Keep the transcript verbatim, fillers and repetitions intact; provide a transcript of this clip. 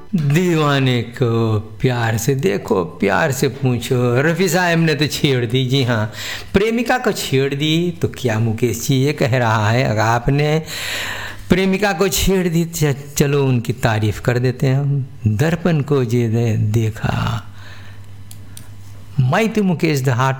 दीवाने को प्यार से देखो, प्यार से पूछो। रफ़ी साहब ने तो छेड़ दी, जी हाँ, प्रेमिका को छेड़ दी। तो क्या मुकेश जी ये कह रहा है, अगर आपने प्रेमिका को छेड़ दी, चलो उनकी तारीफ कर देते हैं हम। दर्पण को जे दे देखा, मैं तो मुकेश द हार्ट